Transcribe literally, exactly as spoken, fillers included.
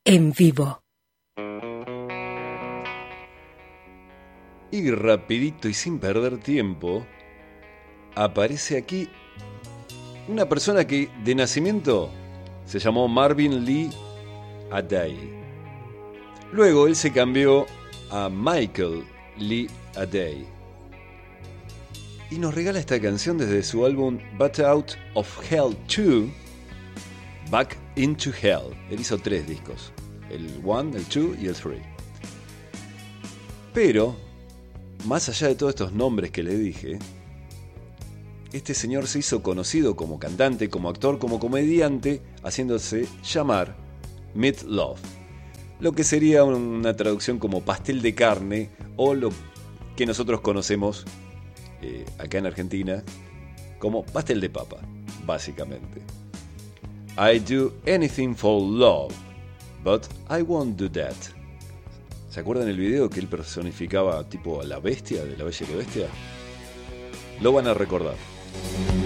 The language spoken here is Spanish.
en vivo. Y rapidito y sin perder tiempo, aparece aquí una persona que de nacimiento se llamó Marvin Lee Aday. Luego él se cambió a Michael Lee Aday y nos regala esta canción desde su álbum Bat Out of Hell dos, Back into Hell. Él hizo tres discos, el uno, el dos y el tres. Pero, más allá de todos estos nombres que le dije, este señor se hizo conocido como cantante, como actor, como comediante, haciéndose llamar Meat Loaf, lo que sería una traducción como pastel de carne, o lo que nosotros conocemos eh, acá en Argentina como pastel de papa, básicamente. I do anything for love, but I won't do that. ¿Se acuerdan el video que él personificaba tipo a la bestia de La Bella y la Bestia? Lo van a recordar.